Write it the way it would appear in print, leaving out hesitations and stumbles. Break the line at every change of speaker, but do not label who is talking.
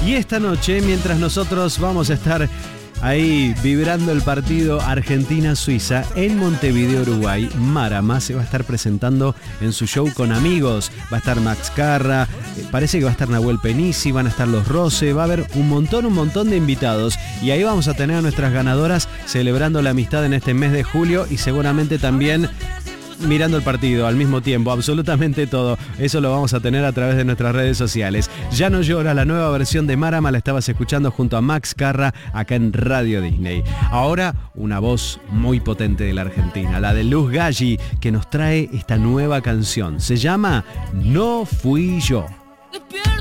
Y esta noche, mientras nosotros vamos a estar ahí vibrando el partido Argentina-Suiza en Montevideo, Uruguay, Marama se va a estar presentando en su show con amigos. Va a estar Max Carra, parece que va a estar Nahuel Penisi, van a estar los Rose, va a haber un montón de invitados. Y ahí vamos a tener a nuestras ganadoras celebrando la amistad en este mes de julio y seguramente también mirando el partido al mismo tiempo, absolutamente todo. Eso lo vamos a tener a través de nuestras redes sociales. Ya no llora, la nueva versión de Marama la estabas escuchando junto a Max Carra acá en Radio Disney. Ahora una voz muy potente de la Argentina, la de Luz Galli, que nos trae esta nueva canción. Se llama No Fui Yo.